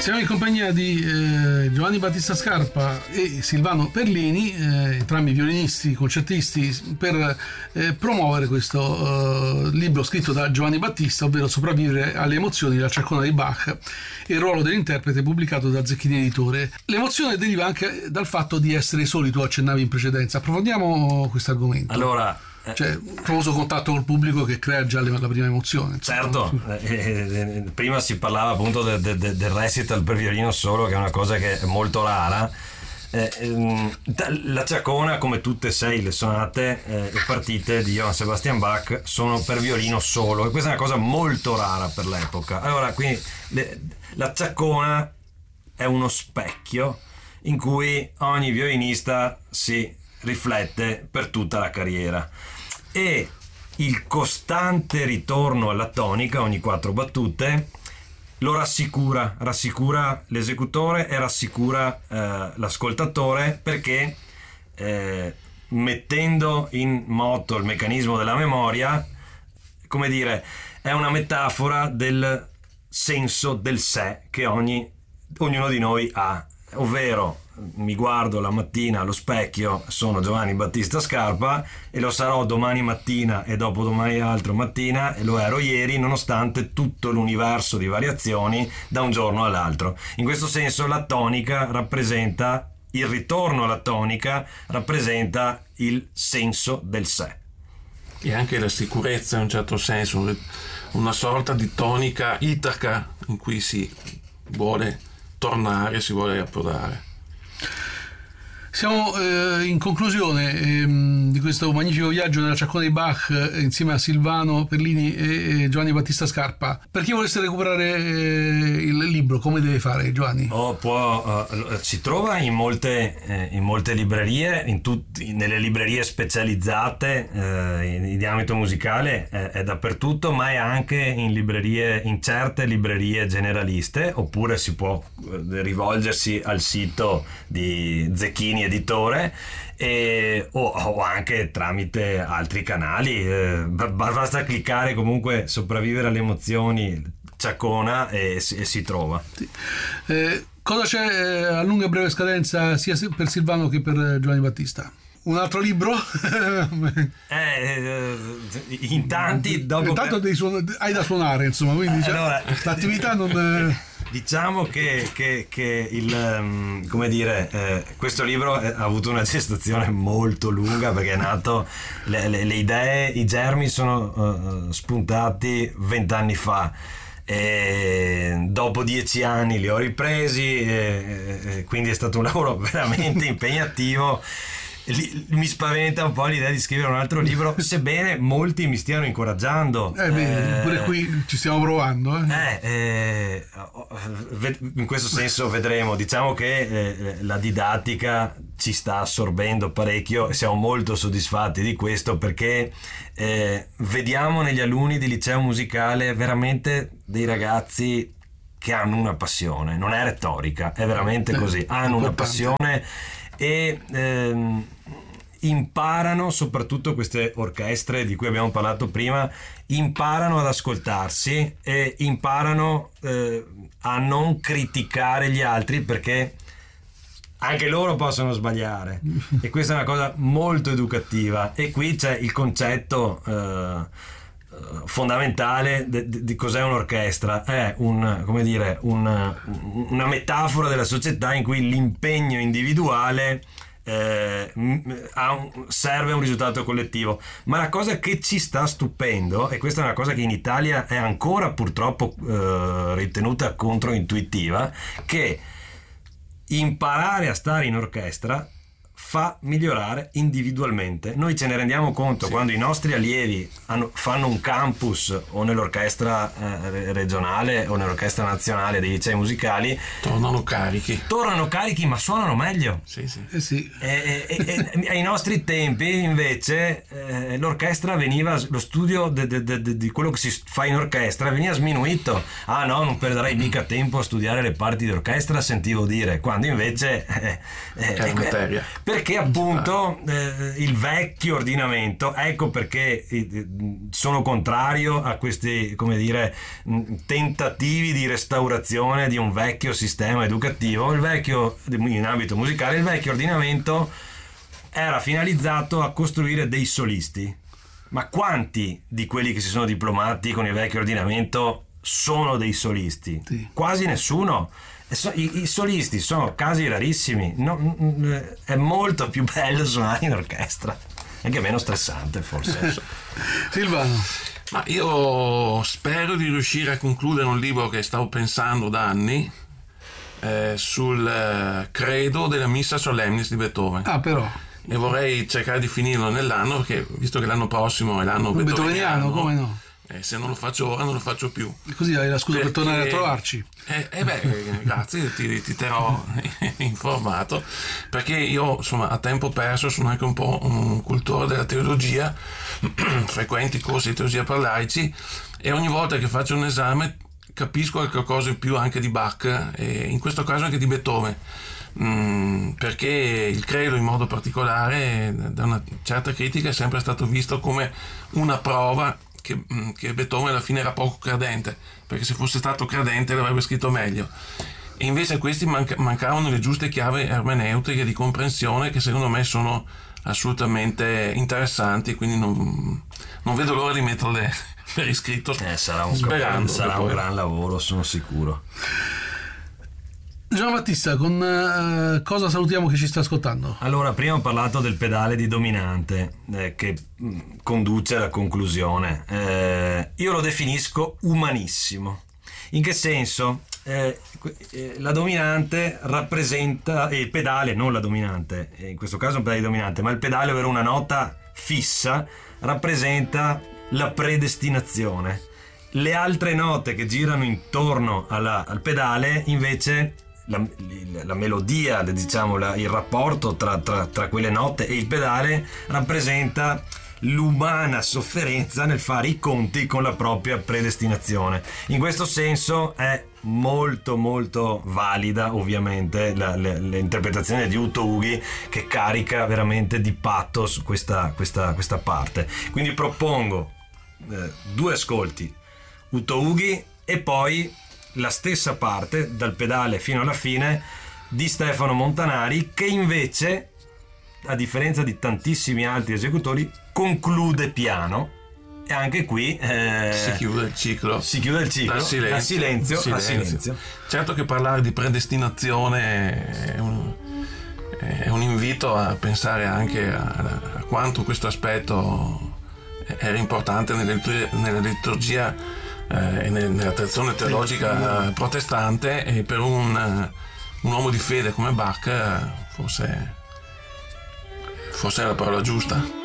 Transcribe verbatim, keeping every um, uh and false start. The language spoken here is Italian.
Siamo in compagnia di eh, Giovanni Battista Scarpa e Silvano Perlini, eh, entrambi violinisti, concertisti, per eh, promuovere questo eh, libro scritto da Giovanni Battista, ovvero Sopravvivere alle emozioni, la ciaccona di Bach e il ruolo dell'interprete, pubblicato da Zecchini Editore. L'emozione deriva anche dal fatto di essere soli, tu accennavi in precedenza. Approfondiamo questo argomento. Allora, Cioè, il famoso contatto col pubblico che crea già la prima emozione. Certo, eh, eh, prima si parlava appunto de, de, de, del recital per violino solo, che è una cosa che è molto rara. Eh, ehm, la ciaccona, come tutte e sei le sonate eh, e partite di Johann Sebastian Bach, sono per violino solo, e questa è una cosa molto rara per l'epoca. Allora, quindi le, la ciaccona è uno specchio in cui ogni violinista si riflette per tutta la carriera, e il costante ritorno alla tonica ogni quattro battute lo rassicura, rassicura l'esecutore e rassicura eh, l'ascoltatore, perché eh, mettendo in moto il meccanismo della memoria, come dire, è una metafora del senso del sé che ogni, ognuno di noi ha, ovvero mi guardo la mattina allo specchio, sono Giovanni Battista Scarpa e lo sarò domani mattina e dopodomani l'altro mattina, e lo ero ieri, nonostante tutto l'universo di variazioni da un giorno all'altro. In questo senso la tonica rappresenta, il ritorno alla tonica rappresenta il senso del sé. E anche la sicurezza, in un certo senso, una sorta di tonica itaca in cui si vuole tornare, si vuole approdare. Siamo eh, in conclusione ehm, di questo magnifico viaggio nella ciaccona di Bach eh, insieme a Silvano Perlini e, e Giovanni Battista Scarpa. Per chi volesse recuperare eh, il libro, come deve fare, Giovanni? Oh, può, uh, si trova in molte, eh, in molte librerie, in tutti, nelle librerie specializzate eh, in, in diametro musicale, eh, è dappertutto, ma è anche in librerie, in certe librerie generaliste, oppure si può eh, rivolgersi al sito di Zecchini Editore, e, o, o anche tramite altri canali. Eh, basta cliccare comunque Sopravvivere alle emozioni ciaccona e, e si trova. Sì. Eh, cosa c'è eh, a lunga e breve scadenza sia per Silvano che per Giovanni Battista? Un altro libro? eh, in tanti dopo intanto per... suon- hai da suonare, insomma, quindi cioè, allora, l'attività non diciamo che, che, che il um, come dire eh, questo libro ha avuto una gestazione molto lunga, perché è nato, le, le, le idee, i germi sono uh, spuntati vent'anni fa, e dopo dieci anni li ho ripresi, e, e quindi è stato un lavoro veramente impegnativo. Mi spaventa un po' l'idea di scrivere un altro libro, sebbene molti mi stiano incoraggiando. Eh, beh, eh, pure qui ci stiamo provando. Eh. Eh, eh, in questo senso vedremo. Diciamo che eh, la didattica ci sta assorbendo parecchio e siamo molto soddisfatti di questo, perché eh, vediamo negli alunni di liceo musicale veramente dei ragazzi che hanno una passione, non è retorica, è veramente così, hanno una passione e ehm, imparano, soprattutto queste orchestre di cui abbiamo parlato prima, imparano ad ascoltarsi e imparano eh, a non criticare gli altri, perché anche loro possono sbagliare, e questa è una cosa molto educativa. E qui c'è il concetto eh, fondamentale di, di, di cos'è un'orchestra. È un, come dire, un, una metafora della società in cui l'impegno individuale eh, ha un, serve a un risultato collettivo. Ma la cosa che ci sta stupendo, e questa è una cosa che in Italia è ancora purtroppo eh, ritenuta controintuitiva, che imparare a stare in orchestra fa migliorare individualmente. Noi ce ne rendiamo conto sì. Quando i nostri allievi hanno, fanno un campus o nell'orchestra eh, regionale o nell'orchestra nazionale dei licei musicali, tornano carichi tornano carichi ma suonano meglio. Sì, sì. Eh sì. E, e, e, ai nostri tempi invece eh, l'orchestra veniva, lo studio de, de, de, de, di quello che si fa in orchestra veniva sminuito. Ah no, non perderai mica tempo a studiare le parti di orchestra, sentivo dire, quando invece eh, eh, che è materia. perché appunto eh, il vecchio ordinamento, ecco perché eh, sono contrario a questi, come dire, tentativi di restaurazione di un vecchio sistema educativo. Il vecchio, in ambito musicale, il vecchio ordinamento era finalizzato a costruire dei solisti. Ma quanti di quelli che si sono diplomati con il vecchio ordinamento sono dei solisti? Sì. Quasi nessuno. I, i solisti sono casi rarissimi. No, è molto più bello suonare in orchestra, anche meno stressante forse. Silvano. Ma io spero di riuscire a concludere un libro che stavo pensando da anni, eh, sul eh, credo della Missa Solemnis di Beethoven. Ah, però. E vorrei cercare di finirlo nell'anno, perché visto che l'anno prossimo è l'anno beethoveniano, come no? Eh, se non lo faccio ora non lo faccio più. E così hai la scusa perché, per tornare a trovarci. Eh, eh beh, grazie, ti, ti terrò informato, perché io insomma a tempo perso sono anche un po' un cultore della teologia, frequenti corsi di teologia per laici, e ogni volta che faccio un esame capisco qualcosa in più anche di Bach, e in questo caso anche di Beethoven. Mm, perché il credo in modo particolare da una certa critica è sempre stato visto come una prova che, che Beethoven alla fine era poco credente, perché se fosse stato credente l'avrebbe scritto meglio, e invece a questi manca- mancavano le giuste chiavi ermeneutiche di comprensione che secondo me sono assolutamente interessanti, quindi non, non vedo l'ora di metterle per iscritto, eh, sarà un, sperando sarà un gran lavoro, sono sicuro. Giovanni Battista, con uh, cosa salutiamo chi ci sta ascoltando? Allora, prima ho parlato del pedale di dominante eh, che mh, conduce alla conclusione. Eh, io lo definisco umanissimo. In che senso? Eh, eh, la dominante rappresenta, eh, il pedale, non la dominante, in questo caso è un pedale di dominante, ma il pedale, ovvero una nota fissa, rappresenta la predestinazione. Le altre note che girano intorno alla, al pedale invece La, la melodia, diciamo, la, il rapporto tra, tra, tra quelle note e il pedale rappresenta l'umana sofferenza nel fare i conti con la propria predestinazione. In questo senso è molto molto valida ovviamente la, la, l'interpretazione di Uto Ughi, che carica veramente di pathos questa, questa, questa parte. Quindi propongo eh, due ascolti, Uto Ughi e poi la stessa parte dal pedale fino alla fine di Stefano Montanari, che invece, a differenza di tantissimi altri esecutori, conclude piano, e anche qui eh, si chiude il ciclo si chiude il ciclo dal silenzio, a silenzio, silenzio. A silenzio. Certo che parlare di predestinazione è un, è un invito a pensare anche a, a quanto questo aspetto era importante nella liturgia, nella liturgia e nella tradizione teologica protestante, e per un, un uomo di fede come Bach forse forse è la parola giusta.